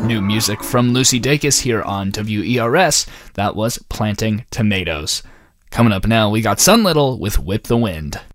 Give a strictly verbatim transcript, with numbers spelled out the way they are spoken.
New music from Lucy Dacus here on W E R S. That was Planting Tomatoes. Coming up now, we got Sun Little with Whip the Wind.